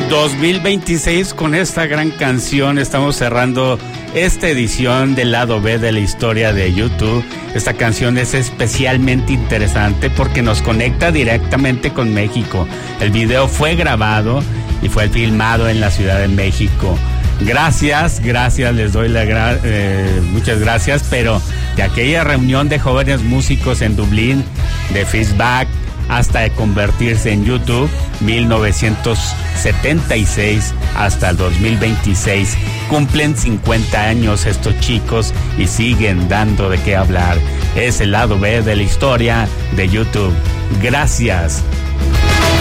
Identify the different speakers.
Speaker 1: 2026 con esta gran canción estamos cerrando esta edición del lado B de la historia de YouTube. Esta canción es especialmente interesante porque nos conecta directamente con México. El video fue grabado y fue filmado en la Ciudad de México. Gracias, les doy muchas gracias, pero de aquella reunión de jóvenes músicos en Dublín, de Feedback, hasta convertirse en YouTube, 1976 hasta el 2026. Cumplen 50 años estos chicos y siguen dando de qué hablar. Es el lado B de la historia de YouTube. Gracias.